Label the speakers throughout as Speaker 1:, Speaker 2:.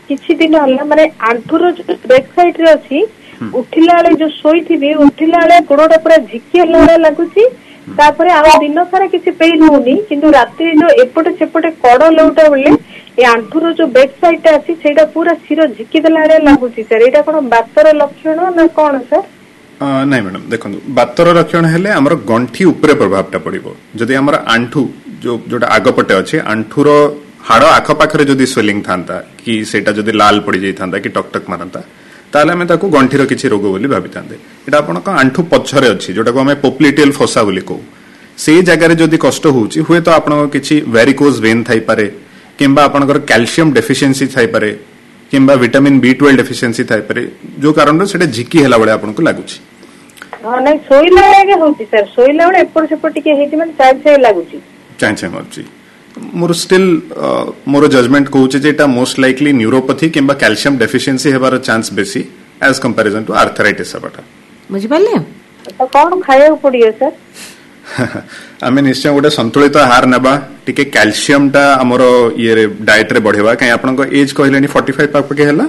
Speaker 1: किछि दिन हल्ला माने आंठुर बैक साइड रे अछि उठिला बेले जो सोईथिबी उठिला बेले गोड़टा पूरा झिकी हल्ला लागुची तापरे आ दिन सारा किछि पेन होनी किंतु रात्रि जो एपटे सेपटे कड़ लौटा बेले ए आंठुर जो बैक साइड अछि सेटा पूरा सिर झिकी देला रे लागुची सर एटा कोन बातर लक्षण ना कोन सर
Speaker 2: नहीं मैडम देखो बातर लक्षण हेले हमर गंठी ऊपर प्रभावटा पड़िबो जदि हमर आंठू जोटा आगपटे अछि आंठूर हाड़ आख पाखरे जदि स्वेलिंग थांता कि सेटा जदि लाल पड़ी जाई थांता कि टकटक मारंता ताले हमें ताको गंठीर किछि रोग बोली भाबी थांते एटा आपनका आंठू पछरे अछि जोटा को हमें पोप्लिटियल फोसा बोली को से जगह रे जदि कष्ट होउची हुए तो आपन किछि वेरिकोज वेन थाई पारे किंबा आपनकर कैल्शियम डेफिशिएंसी थाई पारे किंबा विटामिन B12 डेफिशिएंसी थाई पारे जो कारण रे सेटा झिकी हेला बळे आपनको लागुची
Speaker 1: हां नै सोइला लागे होउची सर सोइला बळे एपर सेपर टिके हेति मन चाइ लागुची चाइ
Speaker 2: होउची मोर स्टिल मोर जजमेंट कहूचे जे एटा मोस्ट लाइकली न्यूरोपैथी किंबा कैल्शियम डेफिशिएंसी हेबार चांस बेसी एज कंपैरिजन टू आर्थराइटिस हेबाटा
Speaker 3: बुझि पाले
Speaker 1: तो कोन खाया पड़ियो सर
Speaker 2: आमे निश्चय गोटे संतुलित आहार नेबा टिके कैल्शियम टा हमरो ये डाइट रे बढ़ेबा काई आपन को एज कहलेनी 45 पाक के हला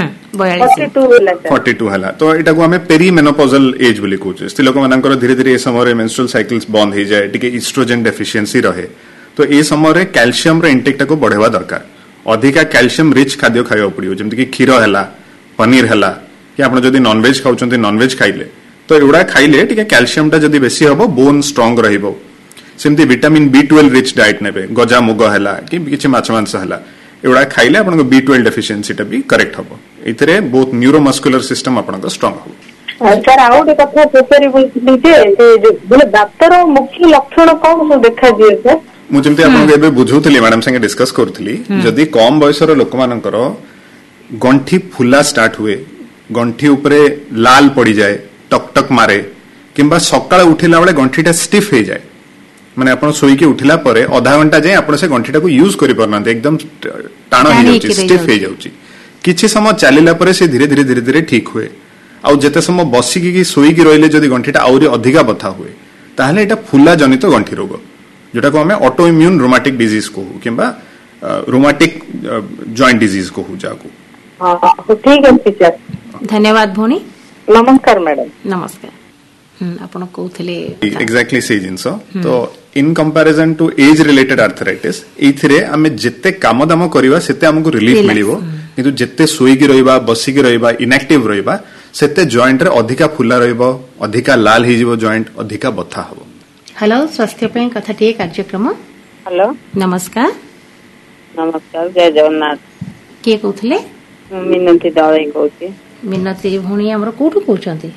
Speaker 2: 42 हला तो एटा को हमें पेरी मेनोपॉजल एज बोली कहूचे स्त्री लोक मानकर धीरे धीरे ए समय रे मेंस्ट्रुअल साइकिल्स बंद हो जाए टिके ईस्ट्रोजन डेफिशिएंसी रहे तो ए समय रे कैल्शियम रे इंटेक को बढ़ेवा दरकार अधिका कैल्शियम रिच खाद्य खाइबा पड़ियो जेमति कि क्षीर हला पनीर हला कि आपण जदी नॉन वेज खाउचंती नॉन वेज खाइले तो एउडा खाइले टिके कैल्शियम टा जदी बेसी हबो बोन स्ट्रांग रहिबो सेमति विटामिन B12 रिच डाइट नेबे गजा मुग हला कि किछि माछ मांस हला एउडा खाइले आपण को B12 डेफिशिएंसी टा भी करेक्ट हबो इतरे बोथ न्यूरोमस्कुलर सिस्टम आपण को स्ट्रांग हबो
Speaker 1: सर आउ de कथा पचारि बोलथि जे से बोले डाक्टर मुख्य लक्षण कोन सब देखा दिए सर
Speaker 2: मु जेमति आपण एबे बुझौतली मैडम संगे डिस्कस करथली जदी कम बयसर लोक मानकर गंठी फुला स्टार्ट हुए गंठी ऊपरे लाल पड़ी जाए टकटक मारे किंबा सकाळ उठिला बेले गंठीटा स्टिफ हो जाए माने आपण सोईकी उठिला परे आधा घंटा जाए आपण से गंठीटा को यूज करि परना एकदम टाण हो जाउची स्टिफ हो जाउची किछि समय चलिला परे से धीरे धीरे धीरे धीरे ठीक हुए आ जेते समय बसिकी की सोईकी रहिले जदी गंठीटा आउरी अधिका बथा हुए ताहले एटा फुला जनित गंठी रोग जोटा को हमें ऑटो इम्यून रोमाटिक डिजीज को किंबा रोमाटिक जॉइंट डिजीज को जाको
Speaker 1: हां ठीक है सर
Speaker 3: धन्यवाद भोनी
Speaker 1: नमस्कार मैडम
Speaker 3: नमस्कार आपण कहउथले
Speaker 2: एग्जैक्टली से जिंस तो in comparison to age related arthritis एथिरे हमें जत्ते काम दाम करबा सेते हमको रिलीफ मिलिबो किंतु जत्ते सोईकी रहइबा बसिकी रहइबा इनएक्टिव रहइबा सेते जॉइंट रे अधिका फुला रहइबो अधिका लाल हि जिवो जॉइंट अधिका बथा हबो
Speaker 3: हेलो स्वास्थ्य पे कथा टे कार्यक्रम
Speaker 1: हेलो
Speaker 3: नमस्कार
Speaker 1: नमस्कार जय जगन्नाथ
Speaker 3: के कहउथले
Speaker 1: मिनती दळई कहउची
Speaker 3: मिनती भोणी हमर कोठु कहउचंती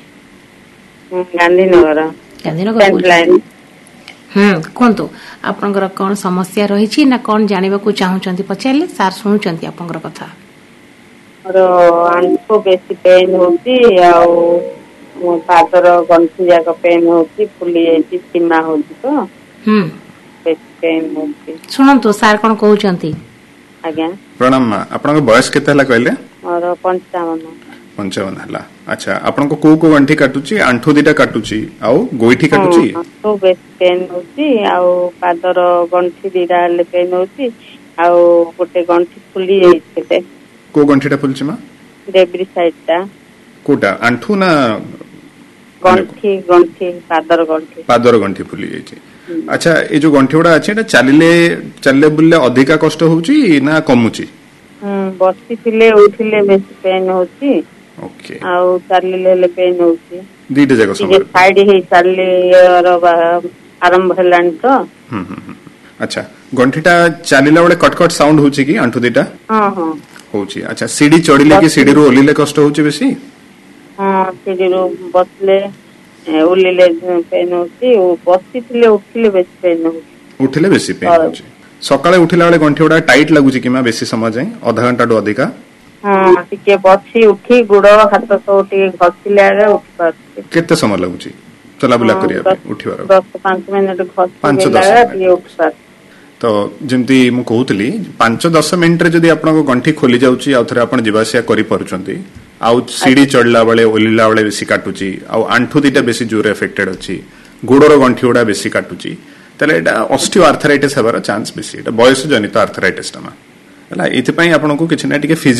Speaker 1: गांधीनगर
Speaker 3: कोंतो आपनकर कोन समस्या रही छी ना कोन जानिबा को चाहउचंती पचाले सार सुनुचंती आपनकर कथा
Speaker 1: और आंखो बेसी पेन होची आ मो पातर गंठी जाक पेन होची फुली जाईची सीमा होची तो बेसी पेन होची
Speaker 3: सुनंतो सार कोन कहउचंती
Speaker 1: आज्ञा
Speaker 2: प्रणाम आपनकर बयस केते हला कहले
Speaker 1: और 55
Speaker 2: हला अच्छा आपनको को गंठी काटुची आंठू दिटा काटुची आउ गोइठी काटुची
Speaker 1: तो बेसी पेन होची आ पादर गंठी दिटा ले पेन होची आ गोटे गंठी फुली जाईची
Speaker 2: को गंठीटा फुलची मा
Speaker 1: देब्री साइड ता
Speaker 2: कोटा आंठू ना
Speaker 1: गंठी गंठी पादर
Speaker 2: गंठी फुली जाईची अच्छा ए जो गंठी उडा अछि एटा चलले बुल्ले अधिका कष्ट होउची ना कमुची
Speaker 1: बसी थिले उठिले बेसी पेन होची
Speaker 2: ओके
Speaker 1: आ चलले ले पेन होची
Speaker 2: दीटे जगह समय
Speaker 1: साइड हे चलले आरंभ हलान तो
Speaker 2: अच्छा गंठीटा चलिला बेले कटकट साउंड होची की आंठू दिटा
Speaker 1: हां हां
Speaker 2: होची अच्छा सीडी चढ़िले की सीडी रो ओलिले कष्ट होची बेसी
Speaker 1: हां सीडी रो बसले ओलिले पेन होची ओ बसी थिले उठिले बेसी पेन होची
Speaker 2: उठिले बेसी पेन होची सकाळे उठिला बेले गंठी उडा टाइट लागुची किमा बेसी समय जाय आधा घंटा डो अधिका
Speaker 1: हां टिके बसी उठी गुड़ हाथ तो टिके घसिले रे उठ पाछे
Speaker 2: केते समय लागुची चला बुला करिया उठिबार
Speaker 1: 10-5 मिनिट घसिले टिके उठ पाछे
Speaker 2: तो जमती मु कहउतली 5-10 मिनिट रे जदी आपन को गंठी खोली जाउची आ थरे आपन जीवासिया करि परचंती आउ सीडी चढ़ला बेले ओलिला बेले बेसी काटुची आउ आंठू दिटा बेसी जोर अफेक्टेड अछि गोडरो गंठी उडा बेसी काटुची तले एटा ऑस्टियो आर्थराइटिस हेबार चांस बेसी एटा बयस जनित आर्थराइटिस ता हला एथि पई आपन को किछ ना टिके